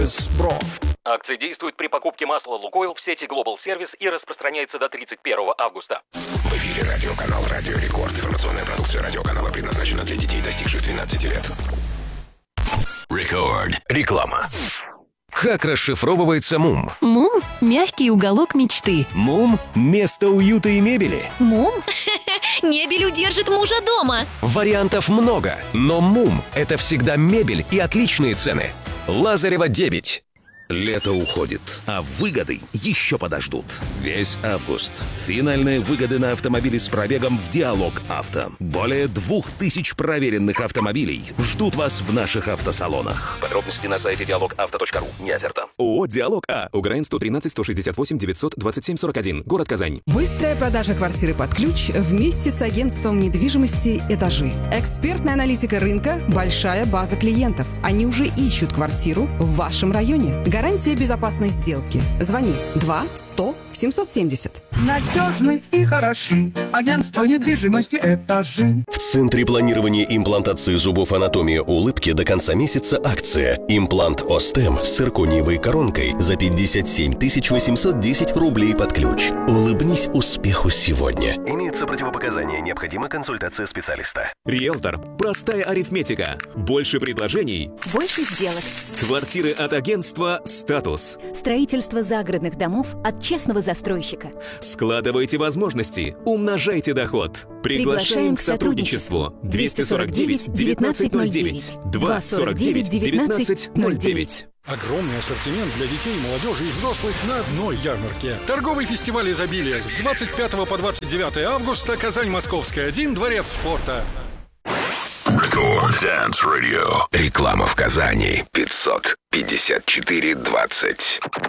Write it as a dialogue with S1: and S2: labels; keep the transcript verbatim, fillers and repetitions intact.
S1: Бро.
S2: Акция действует при покупке масла «Лукойл» в сети Global Service и распространяется до тридцать первого августа.
S3: В эфире радиоканал «Радио Рекорд». Информационная продукция радиоканала предназначена для детей, достигших двенадцати лет. Рекорд. Реклама.
S4: Как расшифровывается МУМ?
S5: МУМ – мягкий уголок мечты.
S6: МУМ – место уюта и мебели.
S5: МУМ? Мебель удержит мужа дома.
S4: Вариантов много, но МУМ – это всегда мебель и отличные цены. Лазарева, девять.
S7: Лето уходит, а выгоды еще подождут. Весь август. Финальные выгоды на автомобили с пробегом в Диалог Авто. Более двух тысяч проверенных автомобилей ждут вас в наших автосалонах. Подробности на сайте диалог авто точка ру. Не оферта.
S8: ООО «Диалог А». УГРН сто тринадцать сто шестьдесят восемь девятьсот двадцать семь сорок один. Город Казань.
S9: Быстрая продажа квартиры под ключ вместе с агентством недвижимости «Этажи». Экспертная аналитика рынка, большая база клиентов. Они уже ищут квартиру в вашем районе. Гарантия безопасной сделки. Звони два сто семьсот семьдесят.
S1: Надежный и хороший. Агентство недвижимости «Этажи».
S10: В Центре планирования имплантации зубов «Анатомия улыбки» до конца месяца акция. Имплант Остем с циркониевой коронкой за пятьдесят семь тысяч восемьсот десять рублей под ключ. Улыбнись успеху сегодня. Имеются противопоказания. Необходима консультация специалиста.
S8: Риэлтор. Простая арифметика. Больше предложений.
S11: Больше сделок.
S8: Квартиры от агентства «Статус».
S11: Строительство загородных домов от честного застройщика.
S8: Складывайте возможности. Умножайте доход. Приглашаем к сотрудничеству. двести сорок девять девятнадцать ноль девять. два сорок девять девятнадцать ноль девять.
S12: Огромный ассортимент для детей, молодежи и взрослых на одной ярмарке. Торговый фестиваль изобилия с двадцать пятого по двадцать девятое августа. Казань, Московская, один, Дворец спорта.
S3: Рекорд Dance Radio. Реклама в Казани. пятьсот пятьдесят четыре двадцать.